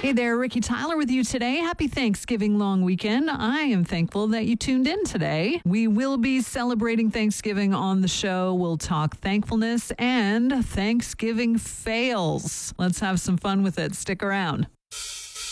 Hey there, Ricky Tyler with you today. Happy Thanksgiving long weekend. I am thankful that you tuned in today. We will be celebrating Thanksgiving on the show. We'll talk thankfulness and Thanksgiving fails. Let's have some fun with it. Stick around.